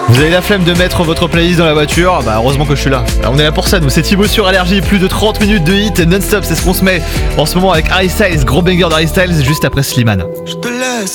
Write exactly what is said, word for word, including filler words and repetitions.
Vous avez la flemme de mettre votre playlist dans la voiture? Bah heureusement que je suis là. Alors, on est là pour ça, nous c'est Thibaut sur Allergie, plus de trente minutes de hit non-stop, c'est ce qu'on se met en ce moment avec Harry Styles, gros banger d'Harry Styles juste après Slimane. Je te laisse.